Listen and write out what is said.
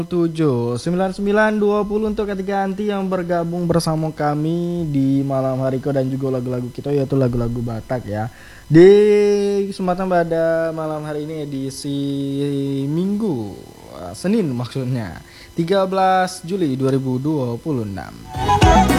9920 untuk ketiga anti yang bergabung bersama kami di malam hari dan juga lagu-lagu kita yaitu lagu-lagu Batak ya. Di kesempatan pada malam hari ini edisi Minggu, Senin maksudnya, 13 Juli 2026.